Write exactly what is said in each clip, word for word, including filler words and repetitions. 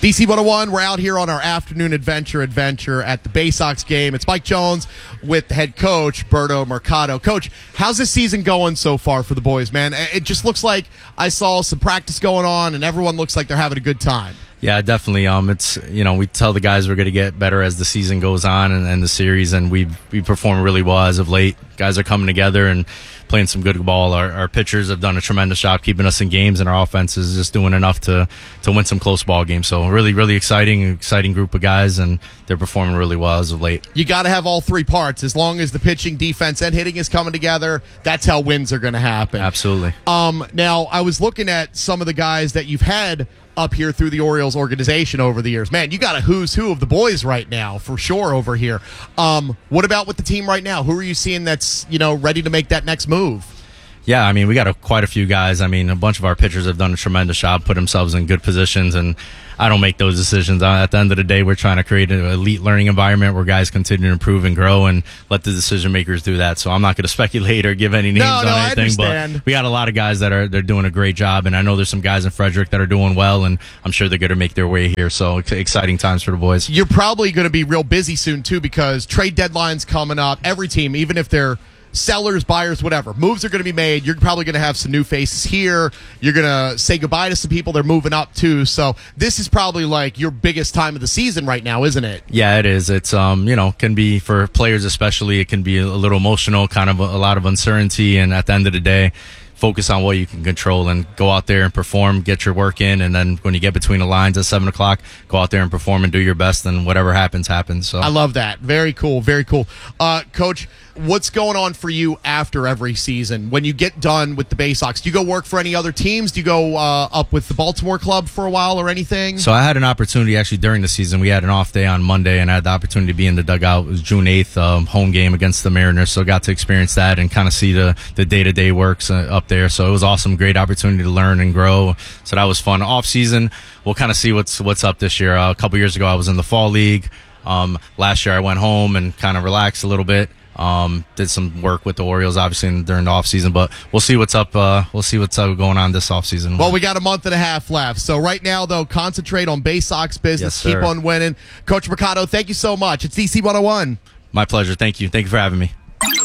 D C one oh one, we're out here on our afternoon adventure adventure at the Bay Sox game. It's Mike Jones with the head coach, Berto Mercado. Coach, how's this season going so far for the boys, man? It just looks like I saw some practice going on, and everyone looks like they're having a good time. Yeah, definitely. Um, it's you know we tell the guys we're going to get better as the season goes on and, and the series, and we we perform really well as of late. Guys are coming together and playing some good ball. Our, our pitchers have done a tremendous job keeping us in games, and our offense is just doing enough to to win some close ball games. So really, really exciting, exciting group of guys, and they're performing really well as of late. You got to have all three parts. As long as the pitching, defense, and hitting is coming together, that's how wins are going to happen. Absolutely. Um, now, I was looking at some of the guys that you've had up here through the Orioles organization over the years. Man, you got a who's who of the boys right now, for sure, over here. Um, what about with the team right now? Who are you seeing that's, you know, ready to make that next move? Yeah, I mean, we got a, quite a few guys. I mean, a bunch of our pitchers have done a tremendous job, put themselves in good positions, and I don't make those decisions. At the end of the day, we're trying to create an elite learning environment where guys continue to improve and grow, and let the decision makers do that. So I'm not going to speculate or give any names no, on no, anything, but we got a lot of guys that are they're doing a great job, and I know there's some guys in Frederick that are doing well, and I'm sure they're going to make their way here. So exciting times for the boys. You're probably going to be real busy soon too, because trade deadline's coming up. Every team, even if they're sellers, buyers, whatever, moves are going to be made. You're probably going to have some new faces here. You're going to say goodbye to some people. They're moving up too. So this is probably like your biggest time of the season right now, isn't it? Yeah, it is. It's, um, you know, can be for players especially, it can be a little emotional, kind of a, a lot of uncertainty. And at the end of the day, focus on what you can control and go out there and perform, get your work in, and then when you get between the lines at seven o'clock, go out there and perform and do your best, and whatever happens, happens. So I love that. Very cool, very cool. Uh, Coach, what's going on for you after every season? When you get done with the Bay Sox, do you go work for any other teams? Do you go uh, up with the Baltimore club for a while or anything? So I had an opportunity actually during the season. We had an off day on Monday, and I had the opportunity to be in the dugout. It was June eighth, um, home game against the Mariners, so I got to experience that and kind of see the, the day-to-day works uh, up there. So it was awesome, great opportunity to learn and grow. So that was fun. Off season, we'll kind of see what's what's up this year. Uh, a couple years ago, I was in the fall league. Um, last year, I went home and kind of relaxed a little bit. Um, did some work with the Orioles, obviously, during the off season, but we'll see what's up. Uh, we'll see what's up going on this off season. Well, we got a month and a half left. So right now, though, concentrate on Bay Sox business. Yes, keep on winning. Coach Mercado, thank you so much. It's D C one oh one. My pleasure. Thank you. Thank you for having me.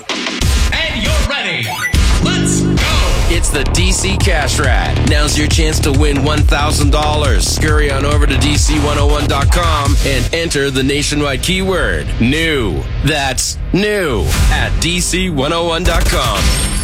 And you're ready. Let's go. It's the D C Cash Rat. Now's your chance to win one thousand dollars. Scurry on over to D C one oh one dot com and enter the nationwide keyword new. That's new at D C one oh one dot com.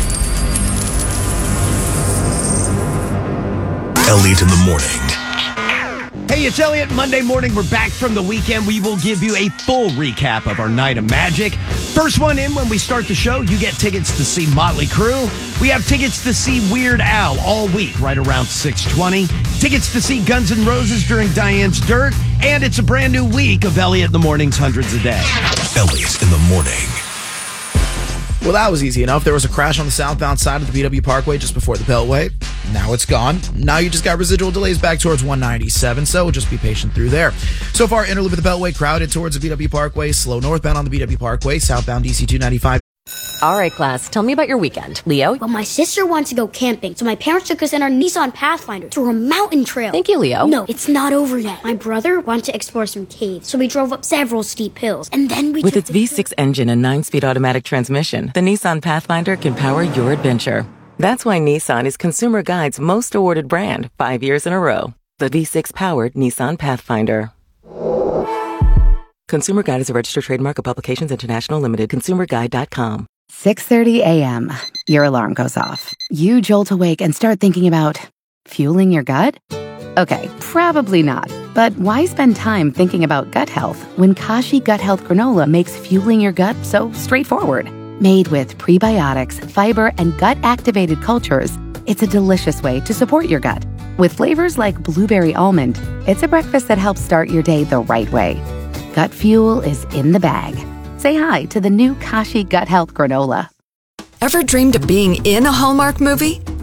Elliot in the morning. Hey, it's Elliot. Monday morning, we're back from the weekend. We will give you a full recap of our night of magic. First one in when we start the show, you get tickets to see Motley Crue. We have tickets to see Weird Al all week, right around six twenty. Tickets to see Guns N' Roses during Diane's Dirt. And it's a brand new week of Elliot in the Morning's Hundreds a Day. Elliot in the morning. Well, that was easy enough. There was a crash on the southbound side of the B W Parkway just before the Beltway. Now it's gone. Now you just got residual delays back towards one ninety-seven, so just be patient through there. So far, inner loop of the Beltway crowded towards the B W Parkway, slow northbound on the B W Parkway, southbound D C two ninety-five. All right, class, tell me about your weekend. Leo? Well, my sister wants to go camping, so my parents took us in our Nissan Pathfinder to a mountain trail. Thank you, Leo. No, it's not over yet. My brother wanted to explore some caves, so we drove up several steep hills, and then we... With its V six engine and nine-speed automatic transmission, the Nissan Pathfinder can power your adventure. That's why Nissan is Consumer Guide's most awarded brand, five years in a row. The V six-powered Nissan Pathfinder. Consumer Guide is a registered trademark of Publications International Limited. consumer guide dot com. six thirty a.m. Your alarm goes off. You jolt awake and start thinking about fueling your gut? Okay, probably not. But why spend time thinking about gut health when Kashi Gut Health Granola makes fueling your gut so straightforward? Made with prebiotics, fiber, and gut-activated cultures, it's a delicious way to support your gut. With flavors like blueberry almond, it's a breakfast that helps start your day the right way. Gut fuel is in the bag. Say hi to the new Kashi Gut Health Granola. Ever dreamed of being in a Hallmark movie?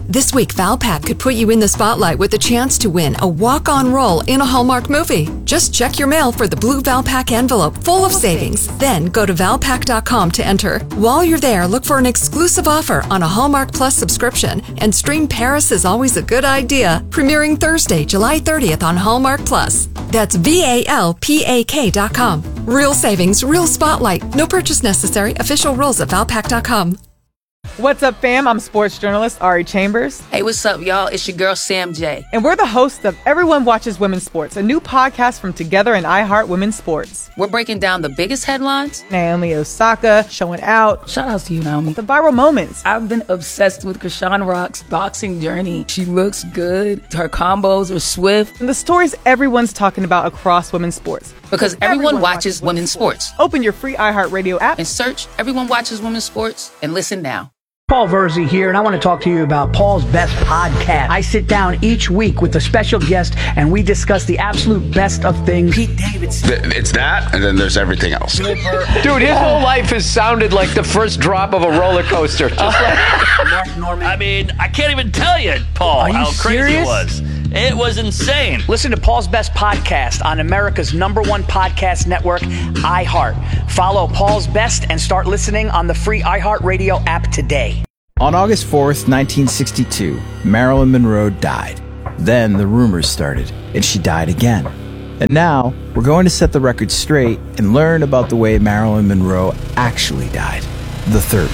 This week, Valpak could put you in the spotlight with the chance to win a walk-on role in a Hallmark movie. Just check your mail for the blue Valpak envelope full of savings. Then go to valpak dot com to enter. While you're there, look for an exclusive offer on a Hallmark Plus subscription and stream Paris is Always a Good Idea, premiering Thursday, July thirtieth on Hallmark Plus. That's V A L P A K dot com. Real savings, real spotlight. No purchase necessary. Official rules at valpak dot com. What's up, fam? I'm sports journalist Ari Chambers. Hey, what's up, y'all? It's your girl, Sam J. And we're the hosts of Everyone Watches Women's Sports, a new podcast from Together and iHeart Women's Sports. We're breaking down the biggest headlines. Naomi Osaka showing out. Shout out to you, Naomi. The viral moments. I've been obsessed with Krishan Rock's boxing journey. She looks good. Her combos are swift. And the stories everyone's talking about across women's sports. Because everyone, everyone watches, watches women's sports. sports. Open your free iHeartRadio app and search Everyone Watches Women's Sports and listen now. Paul Verzi here, and I want to talk to you about Paul's Best Podcast. I sit down each week with a special guest, and we discuss the absolute best of things. Pete Davidson. It's that, and then there's everything else. Dude, his whole life has sounded like the first drop of a roller coaster. Just like Mark Norman. I mean, I can't even tell you, Paul, Are you how serious? crazy it was. It was insane. Listen to Paul's Best Podcast on America's number one podcast network, iHeart. Follow Paul's Best and start listening on the free iHeartRadio app today. On August fourth, nineteen sixty-two, Marilyn Monroe died. Then the rumors started, and she died again. And now, we're going to set the record straight and learn about the way Marilyn Monroe actually died, the third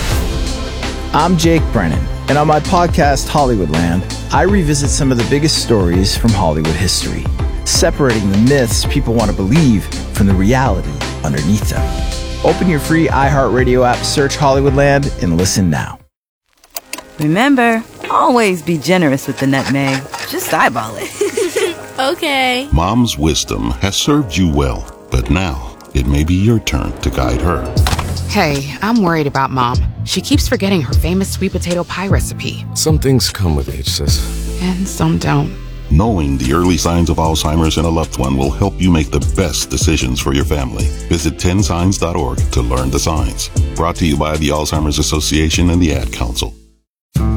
way. I'm Jake Brennan, and on my podcast, Hollywoodland, I revisit some of the biggest stories from Hollywood history, separating the myths people want to believe from the reality underneath them. Open your free iHeartRadio app, search Hollywoodland, and listen now. Remember, always be generous with the nutmeg. Just eyeball it. Okay. Mom's wisdom has served you well, but now it may be your turn to guide her. Hey, I'm worried about Mom. She keeps forgetting her famous sweet potato pie recipe. Some things come with age, sis. And some don't. Knowing the early signs of Alzheimer's in a loved one will help you make the best decisions for your family. Visit ten signs dot org to learn the signs. Brought to you by the Alzheimer's Association and the Ad Council.